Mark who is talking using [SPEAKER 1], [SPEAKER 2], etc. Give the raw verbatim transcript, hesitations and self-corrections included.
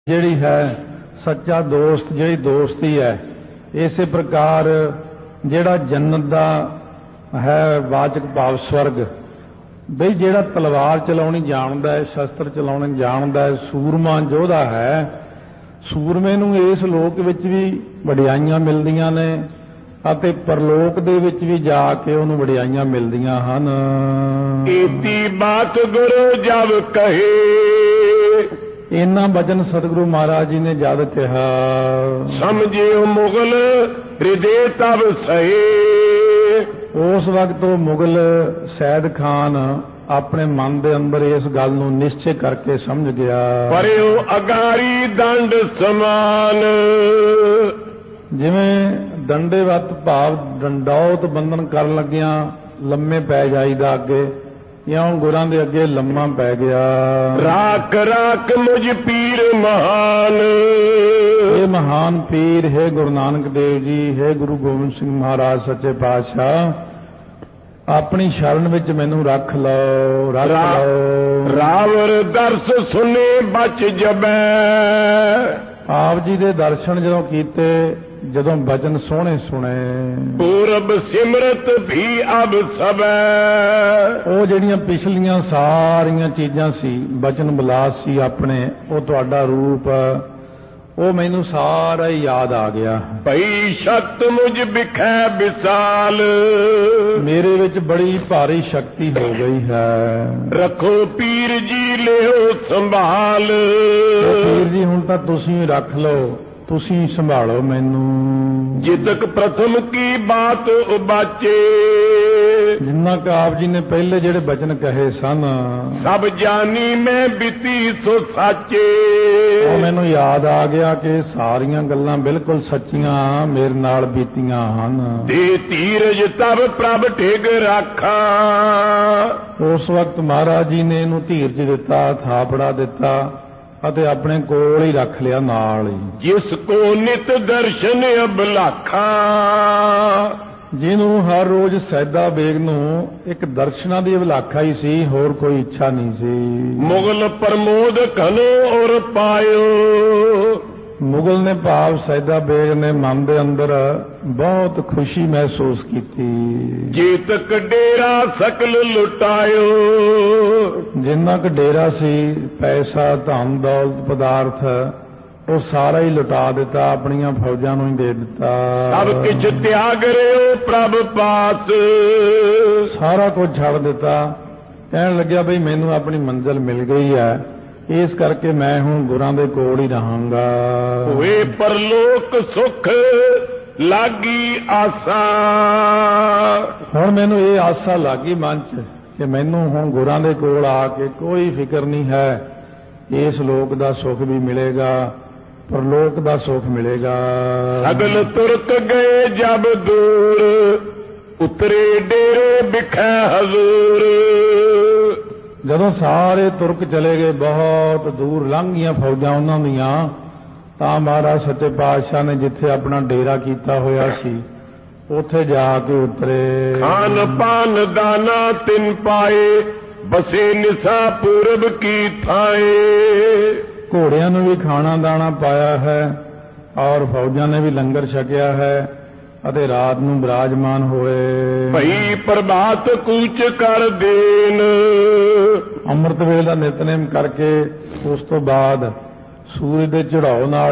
[SPEAKER 1] ਜਿਹੜੀ ਹੈ ਸੱਚਾ ਦੋਸਤ ਜਿਹੜੀ ਦੋਸਤੀ ਹੈ, ਇਸੇ ਪ੍ਰਕਾਰ ਜਿਹੜਾ ਜੰਨਤ ਦਾ ਹੈ ਵਾਚਕ ਭਾਵ ਸਵਰਗ, ਬਈ ਜਿਹੜਾ ਤਲਵਾਰ ਚਲਾਉਣੀ ਜਾਣਦਾ ਹੈ, ਸ਼ਸਤਰ ਚਲਾਉਣੇ ਜਾਣਦਾ ਹੈ, ਸੂਰਮਾ ਯੋਧਾ ਹੈ, ਸੂਰਮੇ ਨੂੰ ਇਸ ਲੋਕ ਵਿੱਚ ਵੀ ਵਡਿਆਈਆਂ ਮਿਲਦੀਆਂ ਨੇ ਅਤੇ ਪਰਲੋਕ ਦੇ ਵਿੱਚ ਵੀ ਜਾ ਕੇ ਉਹਨੂੰ ਵਡਿਆਈਆਂ ਮਿਲਦੀਆਂ ਹਨ।
[SPEAKER 2] ਕੀਤੀ ਬਾਤ ਗੁਰੂ ਜਬ ਕਹੇ,
[SPEAKER 1] ਇਹਨਾਂ ਬਚਨ ਸਤਿਗੁਰੂ ਮਹਾਰਾਜ ਜੀ ਨੇ ਜਦ ਕਿਹਾ,
[SPEAKER 2] ਸਮਝਿਓ ਮੁਗਲ ਹਿਰਦੇ ਤਬ ਸਹੇ।
[SPEAKER 1] ਉਸ ਵਕਤ ਉਹ ਮੁਗਲ ਸੈਦ ਖਾਨ ਆਪਣੇ ਮਨ ਦੇ ਅੰਦਰ ਇਸ ਗੱਲ ਨੂੰ ਨਿਸ਼ਚੈ ਕਰਕੇ ਸਮਝ ਗਿਆ।
[SPEAKER 2] ਪਰਿਓ ਅਗਾਰੀ ਦੰਡ ਸਮਾਨ,
[SPEAKER 1] ਜਿਵੇਂ ਦੰਡੇਵਤ ਭਾਵ ਡੰਡੌਤ ਬੰਧਨ ਕਰਨ ਲੱਗਿਆਂ ਲੰਮੇ ਪੈ ਜਾਈਦਾ ਅੱਗੇ, ਇਉਂ ਗੁਰਾਂ ਦੇ ਅੱਗੇ ਲੰਮਾ ਪੈ ਗਿਆ।
[SPEAKER 2] ਰਾਖ ਰਾਖ ਮੁਝ ਪੀਰ ਮਹਾਨ,
[SPEAKER 1] ਇਹ ਮਹਾਨ ਪੀਰ ਹੈ ਗੁਰੂ ਨਾਨਕ ਦੇਵ ਜੀ, ਹੈ ਗੁਰੂ ਗੋਬਿੰਦ ਸਿੰਘ ਮਹਾਰਾਜ ਸੱਚੇ ਪਾਤਸ਼ਾਹ, ਆਪਣੀ ਸ਼ਰਨ ਵਿੱਚ ਮੈਨੂੰ ਰੱਖ ਲਓ ਰੱਖ ਲਓ।
[SPEAKER 2] ਰਾਵਰ ਦਰਸ ਸੁਨੇ ਬਚ ਜਬੈ,
[SPEAKER 1] ਆਪ ਜੀ ਦੇ ਦਰਸ਼ਨ ਜਦੋਂ ਕੀਤੇ, ਜਦੋਂ ਬਚਨ ਸੋਹਣੇ ਸੁਣੇ।
[SPEAKER 2] ਪੂਰਬ ਸਿਮਰਤ ਵੀ ਅਬ ਸਬੈ,
[SPEAKER 1] ਉਹ ਜਿਹੜੀਆਂ ਪਿਛਲੀਆਂ ਸਾਰੀਆਂ ਚੀਜ਼ਾਂ ਸੀ, ਬਚਨ ਬਿਲਾਸ ਸੀ ਆਪਣੇ, ਉਹ ਤੁਹਾਡਾ ਰੂਪ, ਉਹ ਮੈਨੂੰ ਸਾਰਾ ਹੀ ਯਾਦ ਆ ਗਿਆ।
[SPEAKER 2] ਭਈ ਸ਼ਕਤ ਮੁਝ ਬਿਖੈ ਵਿਸਾਲ,
[SPEAKER 1] ਮੇਰੇ ਵਿੱਚ ਬੜੀ ਭਾਰੀ ਸ਼ਕਤੀ ਹੋ ਗਈ ਹੈ।
[SPEAKER 2] ਰੱਖੋ ਪੀਰ ਜੀ ਲਿਓ ਸੰਭਾਲ,
[SPEAKER 1] ਪੀਰ ਜੀ ਹੁਣ ਤਾਂ ਤੁਸੀਂ ਰੱਖ ਲਓ, ਤੁਸੀਂ ਸੰਭਾਲੋ ਮੈਨੂੰ।
[SPEAKER 2] ਜਿਤਕ ਪ੍ਰਥਮ ਕੀ ਬਾਤ ਉਬਾਚੇ,
[SPEAKER 1] ਜਿੰਨਾ ਕਿ ਆਪ ਜੀ ਨੇ ਪਹਿਲੇ ਜਿਹੜੇ ਬਚਨ ਕਹੇ ਸਨ,
[SPEAKER 2] ਸਭ ਜਾਨੀ ਮੈਂ ਬਿਤੀ ਸੋ ਸਾਚੇ।
[SPEAKER 1] ਉਹ ਮੈਨੂੰ ਯਾਦ ਆ ਗਿਆ ਕਿ ਸਾਰੀਆਂ ਗੱਲਾਂ ਬਿਲਕੁਲ ਸੱਚੀਆਂ ਮੇਰੇ ਨਾਲ ਬੀਤੀਆਂ ਹਨ।
[SPEAKER 2] ਦੇ ਧੀਰਜ ਤਬ ਪ੍ਰਭ ਠਿਗ ਰਾਖਾ,
[SPEAKER 1] ਉਸ ਵਕਤ ਮਹਾਰਾਜ ਜੀ ਨੇ ਇਹਨੂੰ ਧੀਰਜ ਦਿੱਤਾ, ਥਾਪੜਾ ਦਿੱਤਾ ਅਤੇ ਆਪਣੇ ਕੋਲ ਹੀ ਰੱਖ ਲਿਆ ਨਾਲ ਹੀ।
[SPEAKER 2] ਜਿਸ ਕੋ ਨਿਤ ਦਰਸ਼ਨ ਅਬਲਾਖਾ,
[SPEAKER 1] ਜਿਹਨੂੰ ਹਰ ਰੋਜ਼ ਸੈਦਾ ਬੇਗ ਨੂੰ ਇੱਕ ਦਰਸ਼ਨਾਂ ਦੀ ਅਭਿਲਾਖਾ ਹੀ ਸੀ, ਹੋਰ ਕੋਈ ਇੱਛਾ ਨਹੀਂ ਸੀ।
[SPEAKER 2] ਮੁਗਲ ਪ੍ਰਮੋਦ ਘਨੋ ਔਰ ਪਾਇਓ,
[SPEAKER 1] ਮੁਗਲ ਨੇ ਭਾਵ ਸੈਦਾ ਬੇਗ ਨੇ ਮਨ ਦੇ ਅੰਦਰ ਬਹੁਤ ਖੁਸ਼ੀ ਮਹਿਸੂਸ ਕੀਤੀ।
[SPEAKER 2] ਜੇਤਕ ਡੇਰਾ ਸਕਲ ਲੁਟਾਇਓ,
[SPEAKER 1] ਜਿੰਨਾ ਕੁ ਡੇਰਾ ਸੀ, ਪੈਸਾ ਧਨ ਦੌਲਤ ਪਦਾਰਥ, ਉਹ ਸਾਰਾ ਹੀ ਲੁਟਾ ਦਿੱਤਾ, ਆਪਣੀਆਂ ਫੌਜਾਂ ਨੂੰ ਹੀ ਦੇ ਦਿੱਤਾ।
[SPEAKER 2] ਸਭ ਕੁਝ ਤਿਆਗ ਰਿਓ ਪ੍ਰਭ ਪਾਸ,
[SPEAKER 1] ਸਾਰਾ ਕੁਝ ਛੱਡ ਦਿੱਤਾ। ਕਹਿਣ ਲੱਗਿਆ ਬਈ ਮੈਨੂੰ ਆਪਣੀ ਮੰਜ਼ਿਲ ਮਿਲ ਗਈ ਹੈ, ਇਸ ਕਰਕੇ ਮੈਂ ਹੁਣ ਗੁਰਾਂ ਦੇ ਕੋਲ ਹੀ ਰਹਾਂਗਾ।
[SPEAKER 2] ਹੋਏ ਪਰਲੋਕ ਸੁਖ ਲਾਗੀ ਆਸਾ,
[SPEAKER 1] ਹੁਣ ਮੈਨੂੰ ਇਹ ਆਸਾ ਲੱਗੀ ਮਨ 'ਚ ਕਿ ਮੈਨੂੰ ਹੁਣ ਗੁਰਾਂ ਦੇ ਕੋਲ ਆ ਕੇ ਕੋਈ ਫਿਕਰ ਨਹੀਂ ਹੈ, ਇਸ ਲੋਕ ਦਾ ਸੁੱਖ ਵੀ ਮਿਲੇਗਾ, ਪਰਲੋਕ ਦਾ ਸੁੱਖ ਮਿਲੇਗਾ।
[SPEAKER 2] ਸਗਲ ਤੁਰਕ ਗਏ ਜਬ ਦੂਰ, ਉਤਰੇ ਡੇਰੇ ਬਿਖੈ ਹਜ਼ੂਰ।
[SPEAKER 1] ਜਦੋਂ ਸਾਰੇ ਤੁਰਕ ਚਲੇ ਗਏ, ਬਹੁਤ ਦੂਰ ਲੰਘ ਗਈਆਂ ਫੌਜਾਂ ਉਹਨਾਂ ਦੀਆਂ, ਤਾਂ ਮਹਾਰਾਜ ਸੱਚੇ ਪਾਤਸ਼ਾਹ ਨੇ ਜਿੱਥੇ ਆਪਣਾ ਡੇਰਾ ਕੀਤਾ ਹੋਇਆ ਸੀ, ਉੱਥੇ ਜਾ ਕੇ ਉਤਰੇ।
[SPEAKER 2] ਖਾਨ ਪਾਨ ਦਾਨਾ ਤਿਨ ਪਾਏ, ਬਸੇ ਨਿਸਾ ਪੂਰਬ ਕੀ ਥਾਏ।
[SPEAKER 1] ਘੋੜਿਆਂ ਨੂੰ ਵੀ ਖਾਣਾ ਦਾਣਾ ਪਾਇਆ ਹੈ, ਔਰ ਫੌਜਾਂ ਨੇ ਵੀ ਲੰਗਰ ਛਕਿਆ ਹੈ, ਅਤੇ ਰਾਤ ਨੂੰ ਬਿਰਾਜਮਾਨ ਹੋਏ।
[SPEAKER 2] ਭਈ ਪ੍ਰਭਾਤ ਕੂਚ ਕਰ ਦੇਨ,
[SPEAKER 1] ਅੰਮ੍ਰਿਤ ਵੇਲੇ ਦਾ ਨਿਤਨੇਮ ਕਰਕੇ ਉਸ ਤੋਂ ਬਾਅਦ ਸੂਰਜ ਦੇ ਚੜਾਓ ਨਾਲ